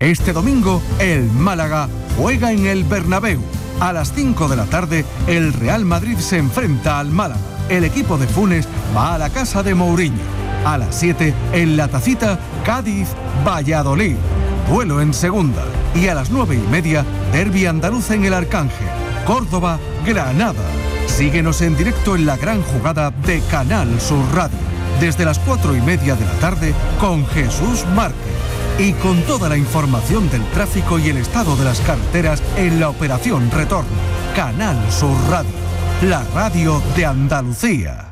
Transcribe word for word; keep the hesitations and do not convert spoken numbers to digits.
Este domingo, el Málaga juega en el Bernabéu. A las cinco de la tarde, el Real Madrid se enfrenta al Málaga. El equipo de Funes va a la casa de Mourinho. A las siete, en la Tacita, Cádiz-Valladolid. Duelo en segunda. Y a las nueve y media, derbi andaluz en el Arcángel. Córdoba-Granada. Síguenos en directo en la gran jugada de Canal Sur Radio. Desde las cuatro y media de la tarde, con Jesús Márquez. Y con toda la información del tráfico y el estado de las carreteras en la operación Retorno. Canal Sur Radio, la radio de Andalucía.